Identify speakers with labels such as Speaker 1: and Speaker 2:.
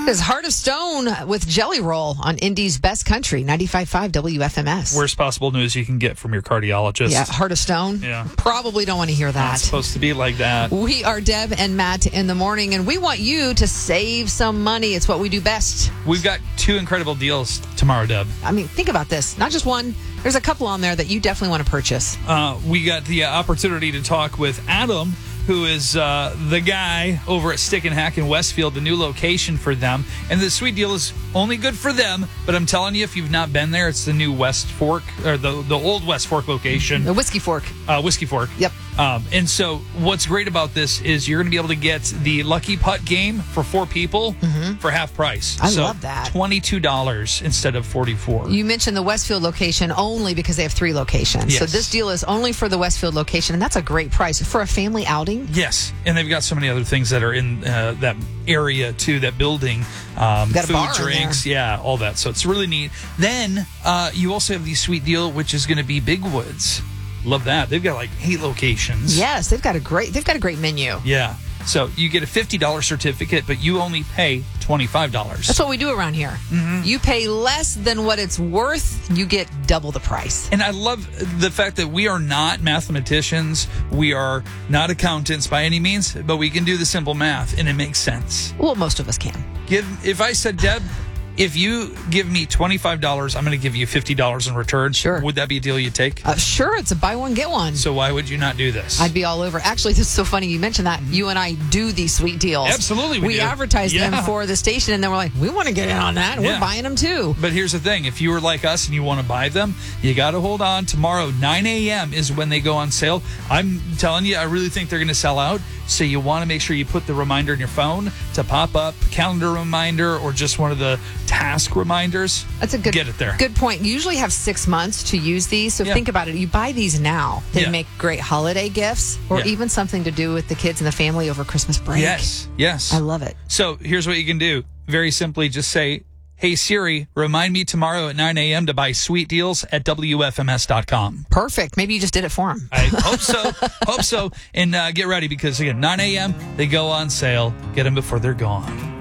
Speaker 1: It's Heart of Stone with Jelly Roll on Indy's Best Country, 95.5 WFMS.
Speaker 2: Worst possible news you can get from your cardiologist.
Speaker 1: Yeah, Heart of Stone.
Speaker 2: Yeah.
Speaker 1: Probably don't want to hear that.
Speaker 2: Not supposed to be like that.
Speaker 1: We are Deb and Matt in the morning, and we want you to save some money. It's what we do best.
Speaker 2: We've got 2 incredible deals tomorrow, Deb.
Speaker 1: I mean, think about this. Not just one. There's a couple on there that you definitely want to purchase.
Speaker 2: We got the opportunity to talk with Adam, who is the guy over at Stick and Hack in Westfield, the new location for them. And the sweet deal is only good for them, but I'm telling you, if you've not been there, it's the new West Fork, or the old West Fork location.
Speaker 1: The Whiskey Fork.
Speaker 2: Whiskey Fork.
Speaker 1: Yep.
Speaker 2: And so what's great about this is you're going to be able to get the Lucky Putt game for 4 people for half price.
Speaker 1: I love that.
Speaker 2: $22 instead of $44.
Speaker 1: You mentioned the Westfield location only because they have 3 locations.
Speaker 2: Yes.
Speaker 1: So this deal is only for the Westfield location, and that's a great price for a family outing.
Speaker 2: Yes, and they've got so many other things that are in that area too, that building,
Speaker 1: Got a
Speaker 2: food,
Speaker 1: bar in
Speaker 2: drinks,
Speaker 1: there.
Speaker 2: yeah, all that. So it's really neat. Then you also have the sweet deal, which is going to be Big Woods. Love that. They've got like 8 locations.
Speaker 1: Yes, they've got a great menu.
Speaker 2: Yeah. So you get a $50 certificate, but you only pay $25.
Speaker 1: That's what we do around here. You pay less than what it's worth, you get double the price.
Speaker 2: And I love the fact that we are not mathematicians. We are not accountants by any means, but we can do the simple math, and it makes sense.
Speaker 1: Well, most of us can.
Speaker 2: If I said, Deb, if you give me $25, I'm going to give you $50 in return.
Speaker 1: Sure.
Speaker 2: Would that be a deal you'd take?
Speaker 1: Sure, it's a buy one, get one.
Speaker 2: So why would you not do this?
Speaker 1: I'd be all over. Actually, this is so funny you mentioned that. You and I do these sweet deals.
Speaker 2: Absolutely we do.
Speaker 1: advertise them
Speaker 2: Yeah.
Speaker 1: for the station, and then we're like, we want to get in on that.
Speaker 2: Yeah.
Speaker 1: We're buying them too.
Speaker 2: But here's the thing. If you were like us and you want to buy them, you got to hold on. Tomorrow, 9 a.m. is when they go on sale. I'm telling you, I really think they're going to sell out. So you want to make sure you put the reminder in your phone to pop up, calendar reminder, or just one of the task reminders.
Speaker 1: That's a good
Speaker 2: Get it there.
Speaker 1: Good point. You usually have 6 months to use these. So
Speaker 2: Yeah.
Speaker 1: think about it. You buy these now. They
Speaker 2: Yeah.
Speaker 1: make great holiday gifts, or
Speaker 2: Yeah.
Speaker 1: even something to do with the kids and the family over Christmas break.
Speaker 2: Yes.
Speaker 1: I love it.
Speaker 2: So here's what you can do. Very simply, just say, hey, Siri, remind me tomorrow at 9 a.m. to buy sweet deals at WFMS.com.
Speaker 1: Perfect. Maybe you just did it for them.
Speaker 2: I hope so. Hope so. And get ready because, again, 9 a.m., they go on sale. Get them before they're gone.